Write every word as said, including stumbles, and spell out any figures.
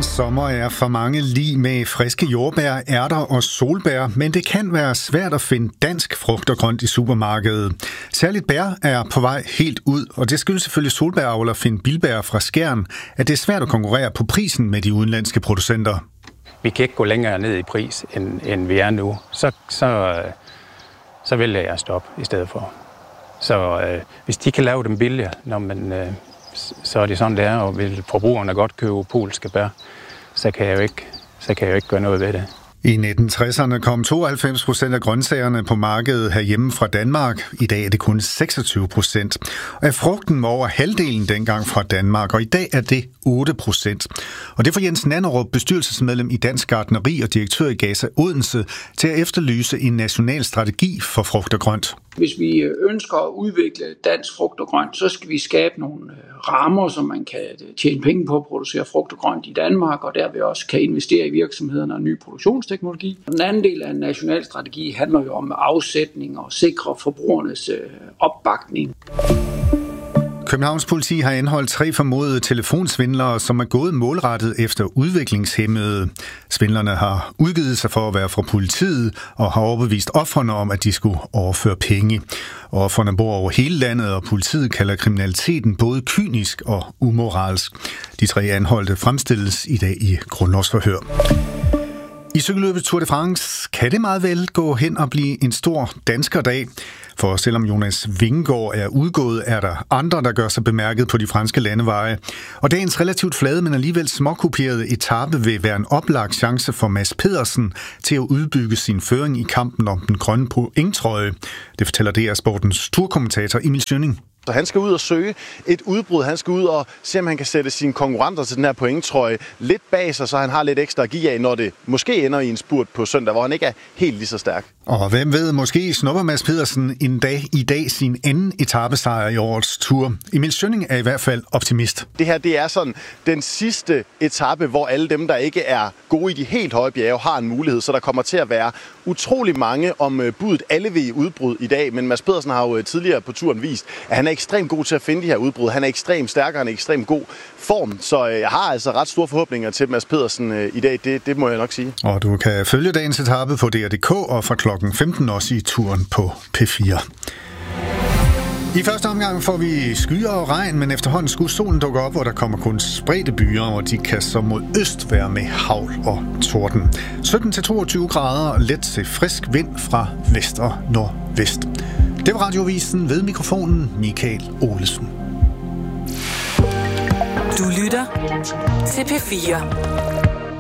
En sommer er for mange lig med friske jordbær, ærter og solbær, men det kan være svært at finde dansk frugt og grønt i supermarkedet. Særligt bær er på vej helt ud, og det skyldes selvfølgelig solbæravler Finn Bilberg fra Skjern, at det er svært at konkurrere på prisen med de udenlandske producenter. Vi kan ikke gå længere ned i pris, end, end vi er nu. Så, så, så vælger jeg at stoppe i stedet for. Så øh, hvis de kan lave dem billigere, når man... Øh, så er det sådan, det er, og vil forbrugerne godt købe polske bær, så kan jeg jo ikke, så kan jeg jo ikke gøre noget ved det. I nitten tresserne kom tooghalvfems procent af grøntsagerne på markedet herhjemme fra Danmark. I dag er det kun seksogtyve procent. Og af frugten var over halvdelen dengang fra Danmark, og i dag er det otte procent. Og det får Jens Nanderup, bestyrelsesmedlem i Dansk Gartneri og direktør i Gasa Odense, til at efterlyse en national strategi for frugt og grønt. Hvis vi ønsker at udvikle dansk frugt og grønt, så skal vi skabe nogle rammer, så man kan tjene penge på at producere frugt og grønt i Danmark, og derved også kan investere i virksomhederne og ny produktionsteknologi. Den anden del af en national strategi handler jo om afsætning og sikre forbrugernes opbakning. Københavns politi har anholdt tre formodede telefonsvindlere, som er gået målrettet efter udviklingshæmmede. Svindlerne har udgivet sig for at være fra politiet og har overbevist ofrene om, at de skulle overføre penge. Ofrene bor over hele landet, og politiet kalder kriminaliteten både kynisk og umoralsk. De tre anholdte fremstilles i dag i grundlovsforhør. I cykelløbet Tour de France kan det meget vel gå hen og blive en stor danskerdag. For selvom Jonas Vingegaard er udgået, er der andre, der gør sig bemærket på de franske landeveje. Og dagens relativt flade, men alligevel småkuperede etape vil være en oplagt chance for Mads Pedersen til at udbygge sin føring i kampen om den grønne pointtrøje. Det fortæller D R Sportens turkommentator Emil Schønning. Så han skal ud og søge et udbrud. Han skal ud og se, om han kan sætte sine konkurrenter til den her pointtrøje lidt bag sig, så han har lidt ekstra at give af, når det måske ender i en spurt på søndag, hvor han ikke er helt lige så stærk. Og hvem ved, måske snupper Mads Pedersen en dag i dag sin anden etapesejr i årets tur. Emil Schønning er i hvert fald optimist. Det her, det er sådan den sidste etape, hvor alle dem, der ikke er gode i de helt høje bjerge, har en mulighed. Så der kommer til at være utrolig mange om budet. Alle vil i udbrud i dag, men Mads Pedersen har jo tidligere på turen vist, at han er ekstremt god til at finde de her udbrud. Han er ekstremt stærk, og han er ekstremt god form, så jeg har altså ret store forhåbninger til Mads Pedersen i dag, det, det må jeg nok sige. Og du kan følge dagens etape på D R punktum d k og fra klokken femten også i turen på P fire. I første omgang får vi skyer og regn, men efterhånden skulle solen dukke op, og der kommer kun spredte byer, og de kan så mod øst være med hagl og torden. sytten til toogtyve grader og let til frisk vind fra vest og nordvest. Det var Radiovisen, ved mikrofonen Michael Olesen. Du lytter til P fire.